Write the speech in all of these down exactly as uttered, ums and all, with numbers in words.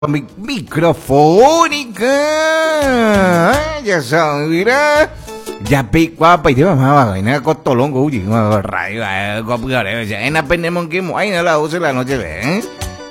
Mi microfónica, ya sabes, ya pico apa itu mah vaina kok tolong gue uji rayo kok pegar ya en apenas mungkin hay a las doce de la noche ¿eh?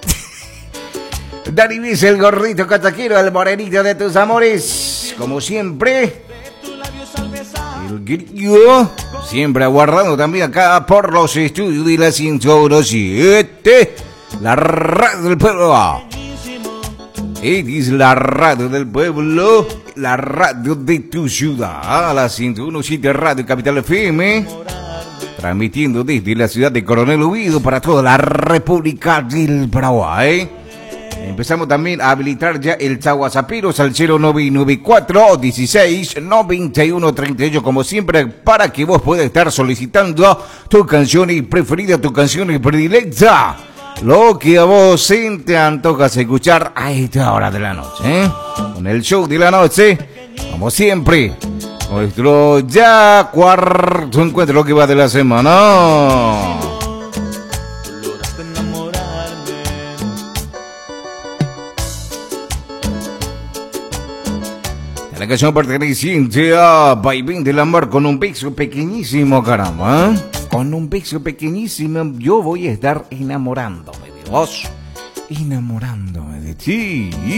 Dani Bis, el gorrito cataquero, el morenito de tus amores, como siempre, el grillo, siempre aguardando también acá por los estudios de la ciento siete, la radio del pueblo. Es la radio del pueblo, la radio de tu ciudad, la ciento siete Radio Capital F M, transmitiendo desde la ciudad de Coronel Oviedo para toda la República del Paraguay. Empezamos también a habilitar ya el Chaguazapiros al cero nueve nueve cuatro, dieciséis, noventa y uno, treinta y ocho, como siempre, para que vos puedas estar solicitando tu canción preferida, tu canción predilecta. Lo que a vos te antojas escuchar a esta hora de la noche, ¿eh? Con el show de la noche, como siempre, nuestro ya cuarto encuentro, lo que va de la semana. La canción perteneciente a Vaivén del Amor, con un beso pequeñísimo, caramba, ¿eh? Con un beso pequeñísimo yo voy a estar enamorándome de vos, enamorándome de ti.